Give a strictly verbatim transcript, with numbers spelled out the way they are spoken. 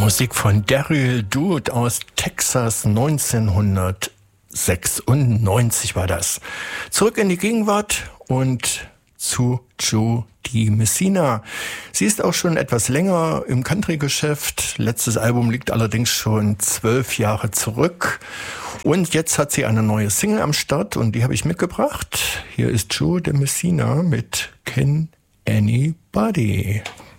Musik von Daryl Dude aus Texas, neunzehnhundertsechsundneunzig war das. Zurück in die Gegenwart und zu Jo Dee Messina. Sie ist auch schon etwas länger im Country-Geschäft. Letztes Album liegt allerdings schon zwölf Jahre zurück. Und jetzt hat sie eine neue Single am Start und die habe ich mitgebracht. Hier ist Jo Dee Messina mit Can Anybody.